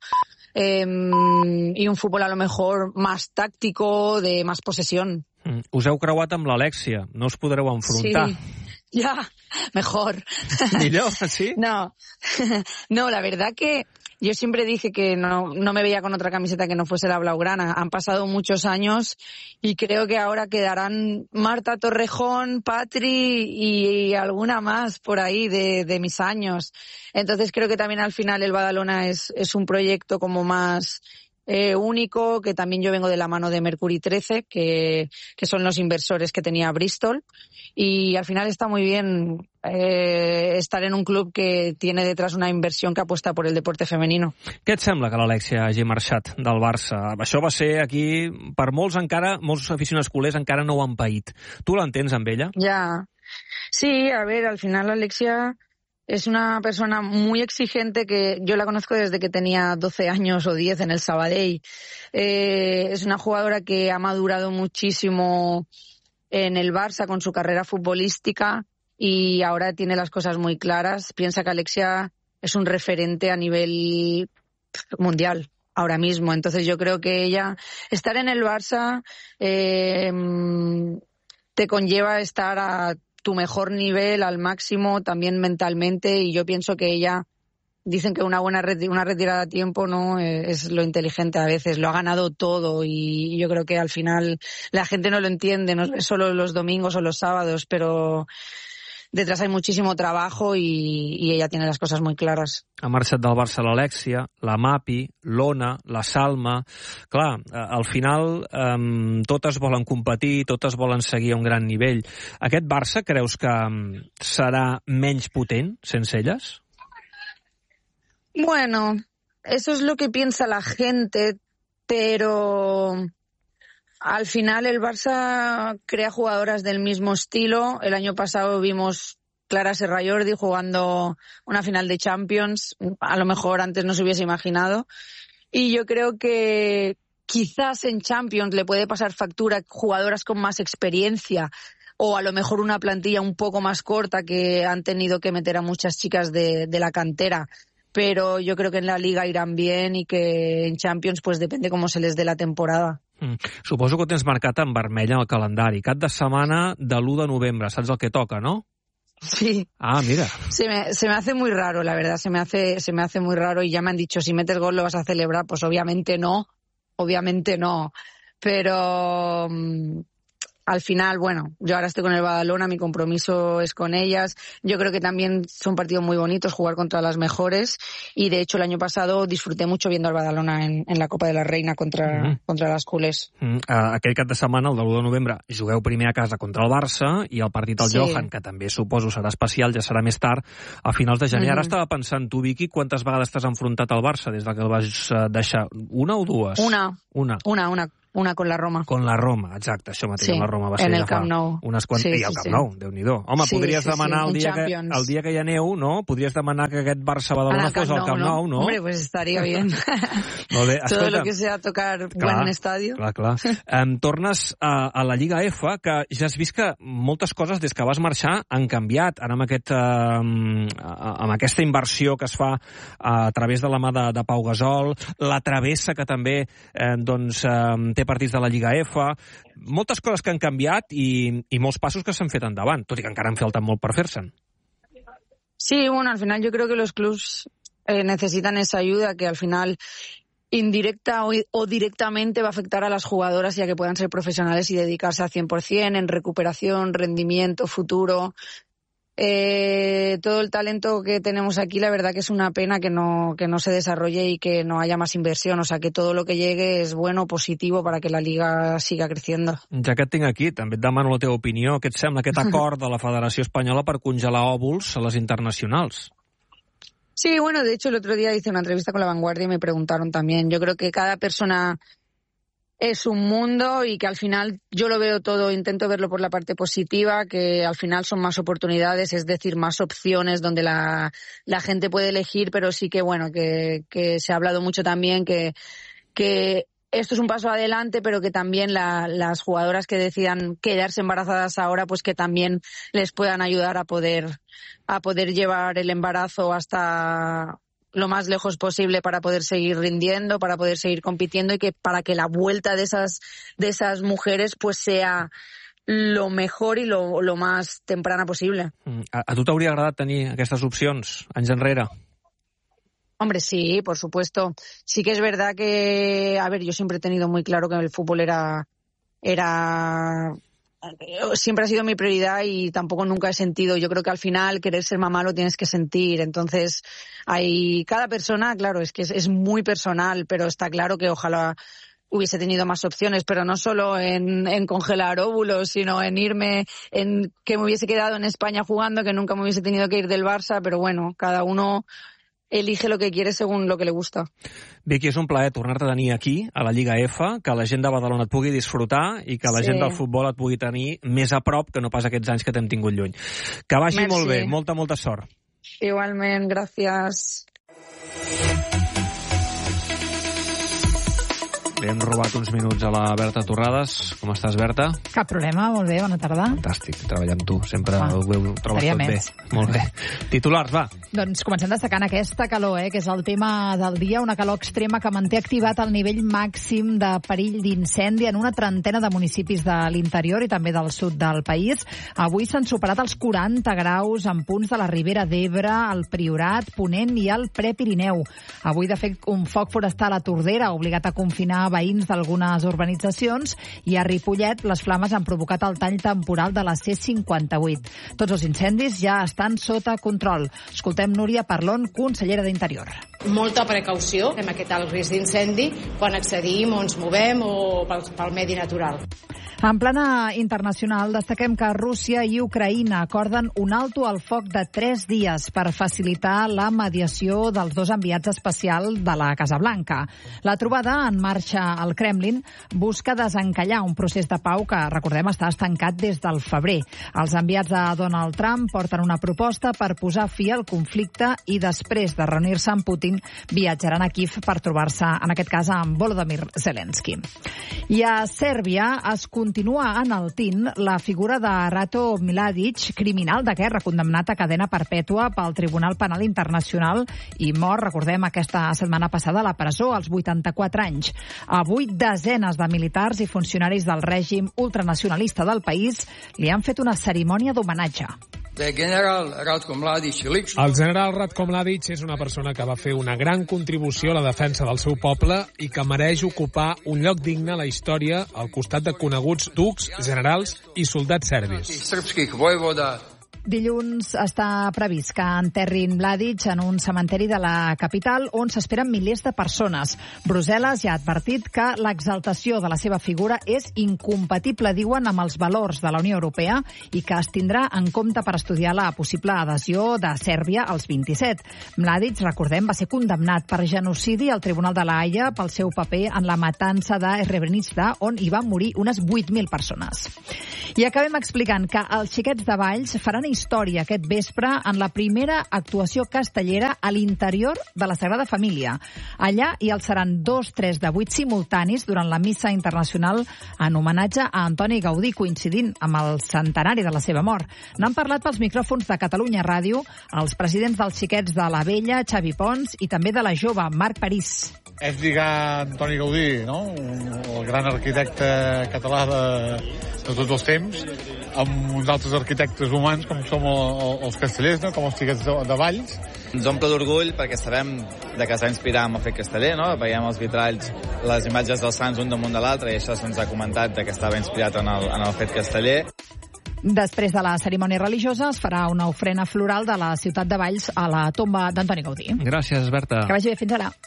Y un fútbol a lo mejor más táctico, de más posesión. Us heu creuat amb l'Alexia, no us podreu enfrontar. Sí, ya, mejor. ¿Millor, sí? No, la verdad que yo siempre dije que no me veía con otra camiseta que no fuese la blaugrana. Han pasado muchos años y creo que ahora quedarán Marta Torrejón, Patri y alguna más por ahí de mis años. Entonces creo que también al final el Badalona es un proyecto como más único, que también yo vengo de la mano de Mercury 13, que son los inversores que tenía Bristol, y al final está muy bien estar en un club que tiene detrás una inversión que apuesta por el deporte femenino. Què et sembla que l'Alexia hagi marxat del Barça? Això va ser aquí, per molts aficionats culers encara no ho han paït. Tu l'entens amb ella? Ya. Sí, a ver, al final Alexia es una persona muy exigente, que yo la conozco desde que tenía 12 años o 10 en el Sabadell. Es una jugadora que ha madurado muchísimo en el Barça con su carrera futbolística y ahora tiene las cosas muy claras. Piensa que Alexia es un referente a nivel mundial ahora mismo. Entonces yo creo que estar en el Barça te conlleva estar a tu mejor nivel, al máximo, también mentalmente, y yo pienso que ella, dicen que una retirada a tiempo no es lo inteligente a veces, lo ha ganado todo, y yo creo que al final la gente no lo entiende, no es solo los domingos o los sábados, pero detrás hay muchísimo trabajo y ella tiene las cosas muy claras. Ha marxat del Barça l'Alexia, la Mapi, l'Ona, la Salma. Clar, al final totes volen competir, totes volen seguir a un gran nivell. Aquest Barça creus que serà menys potent sense elles? Bueno, eso es lo que piensa la gente, pero al final el Barça crea jugadoras del mismo estilo. El año pasado vimos Clara Serrallordi jugando una final de Champions. A lo mejor antes no se hubiese imaginado. Y yo creo que quizás en Champions le puede pasar factura a jugadoras con más experiencia, o a lo mejor una plantilla un poco más corta que han tenido que meter a muchas chicas de la cantera. Pero yo creo que en la Liga irán bien y que en Champions pues depende cómo se les dé la temporada. Suposo que ho tens marcat en vermell en el calendari. Cap de setmana de l'1 de novembre. Saps el que toca, no? Sí. Ah, mira. Se me hace muy raro, la verdad. Se me hace muy raro y ya me han dicho, si metes gol lo vas a celebrar. Pues obviamente no. Pero al final, bueno, yo ahora estoy con el Badalona, mi compromiso es con ellas. Yo creo que también son partidos muy bonitos, jugar contra las mejores. Y de hecho el año pasado disfruté mucho viendo al Badalona en la Copa de la Reina contra les culers. Aquell cap de setmana, el del 1 de novembre, jugueu primer a casa contra el Barça i el partit al Johan, que també suposo serà especial, ja serà més tard, a finals de gener. Ara estava pensant, tu, Vicky, quantes vegades t'has enfrontat al Barça des que el vas deixar? Una o dues? Una con la Roma. Con la Roma, exacte, això mateix, la Roma va ser en el Camp Nou. Unes quantes... I el Camp Nou, Déu-n'hi-do. Home, podries demanar el dia que hi ha neu, no? Podries demanar que aquest Barça-Badalona fos al Camp Nou, no? Hombre, pues estaría bien. Molt bé. Todo lo que sea tocar buen estadio. Clar. Tornes a la Lliga F, que ja has vist que moltes coses des que vas marxar han canviat. Ara amb aquesta inversió que es fa a través de la mà de Pau Gasol, la travessa que també té partits de la Lliga F, moltes coses que han canviat i molts passos que s'han fet endavant, tot i que encara han faltat molt per fer-se'n. Sí, bueno, al final yo creo que los clubs necesitan esa ayuda que al final indirecta o directamente va a afectar a las jugadoras ya que puedan ser profesionales y dedicarse al 100% en recuperación, rendimiento, futuro. Todo el talento que tenemos aquí, la verdad que es una pena que no se desarrolle y que no haya más inversión. O sea, que todo lo que llegue es bueno, positivo, para que la Liga siga creciendo. Ja que et tinc aquí, també et demano la teva opinió. Què et sembla aquest acord de la Federació Espanyola per congelar òvuls a les internacionals? Sí, bueno, de hecho el otro día hice una entrevista con La Vanguardia y me preguntaron también. Yo creo que cada persona es un mundo y que al final yo lo veo todo, intento verlo por la parte positiva, que al final son más oportunidades, es decir, más opciones donde la gente puede elegir, pero sí que bueno, que se ha hablado mucho también que esto es un paso adelante, pero que también las jugadoras que decidan quedarse embarazadas ahora, pues que también les puedan ayudar a poder llevar el embarazo hasta lo más lejos posible para poder seguir rindiendo, para poder seguir compitiendo y que para que la vuelta de esas mujeres pues sea lo mejor y lo más temprana posible. A tu t'hauria agradat tenir aquestes opcions anys enrere? Hombre, sí, por supuesto. Sí que es verdad que, a ver, yo siempre he tenido muy claro que el fútbol siempre ha sido mi prioridad y tampoco nunca he sentido. Yo creo que al final querer ser mamá lo tienes que sentir. Entonces, cada persona, claro, es que es muy personal, pero está claro que ojalá hubiese tenido más opciones, pero no solo en congelar óvulos, sino en irme, en que me hubiese quedado en España jugando, que nunca me hubiese tenido que ir del Barça, pero bueno, cada uno elige lo que quiere según lo que le gusta. Vicky, és un plaer tornar-te a tenir aquí, a la Lliga F, que la gent de Badalona et pugui disfrutar i que la gent del futbol et pugui tenir més a prop que no pas aquests anys que t'hem tingut lluny. Que vagi molt bé, molta sort. Igualment, gràcies. Li hem robat uns minuts a la Berta Torrades. Com estàs, Berta? Cap problema, molt bé, bona tarda. Fantàstic, treballar amb tu. Sempre ho trobes tot bé. Molt bé. Titulars, va. Doncs comencem destacant aquesta calor, que és el tema del dia, una calor extrema que manté activat el nivell màxim de perill d'incendi en una trentena de municipis de l'interior i també del sud del país. Avui s'han superat els 40 graus en punts de la Ribera d'Ebre, el Priorat, Ponent i el Prepirineu. Avui, de fet, un foc forestal a Tordera ha obligat a confinar veïns d'algunes urbanitzacions i a Ripollet les flames han provocat el tall temporal de la C58. Tots els incendis ja estan sota control. Escoltem Núria Parlon, consellera d'Interior. Molta precaució amb aquest alt risc d'incendi quan accedim o ens movem o pel medi natural. En plana internacional, destaquem que Rússia i Ucraïna acorden un alto al foc de 3 dies per facilitar la mediació dels dos enviats especials de la Casa Blanca. La trobada en marxa al Kremlin busca desencallar un procés de pau que, recordem, està estancat des del febrer. Els enviats de Donald Trump porten una proposta per posar fi al conflicte i després de reunir-se amb Putin viatjaran a Kiev per trobar-se, en aquest cas, amb Volodymyr Zelensky. I a Sèrbia es continua continua enaltint la figura de Ratko Mladic, criminal de guerra condemnat a cadena perpètua pel Tribunal Penal Internacional i mort, recordem, aquesta setmana passada a la presó als 84 anys. Avui desenes de militars i funcionaris del règim ultranacionalista del país li han fet una cerimònia d'homenatge. El general Ratko Mladic és una persona que va fer una gran contribució a la defensa del seu poble i que mereix ocupar un lloc digne a la història al costat de coneguts ducs, generals i soldats serbis. Dilluns està previst que enterrin Mladic en un cementeri de la capital on s'esperen milers de persones. Brussel·les ja ha advertit que l'exaltació de la seva figura és incompatible, diuen, amb els valors de la Unió Europea i que es tindrà en compte per estudiar la possible adhesió de Sèrbia als 27. Mladic, recordem, va ser condemnat per genocidi al Tribunal de la Haia pel seu paper en la matança de Srebrenica, on hi van morir unes 8.000 persones. I acabem explicant que els Xiquets de Valls faran història aquest vespre en la primera actuació castellera a l'interior de la Sagrada Família. Allà hi alçaran 2 3 de 8 simultanis durant la missa internacional en homenatge a Antoni Gaudí, coincidint amb el centenari de la seva mort. N'han parlat pels micròfons de Catalunya Ràdio els presidents dels Xiquets de la Vella, Xavi Pons, i també de la Jove, Marc París. És lligar Antoni Gaudí, no? El gran arquitecte català de tots els temps, amb uns altres arquitectes humans com som els castellers, no? Com els Xiquets de Valls. Ens omple d'orgull perquè sabem de que es va inspirar en el fet casteller, no? Veiem els vitralls, les imatges dels sants un damunt de l'altre, i això se'ns ha comentat de que estava inspirat en el fet casteller. Després de la cerimònia religiosa es farà una ofrena floral de la ciutat de Valls a la tomba d'Antoni Gaudí. Gràcies, Berta. Que vagi bé, fins ara.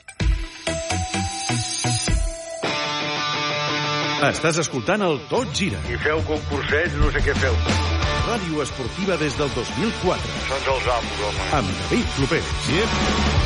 Estàs escoltant el Tot Gira. I feu concurseig, no sé què feu. Ràdio esportiva des del 2004. Sons els amos, home. Amb David Clopés. Yep.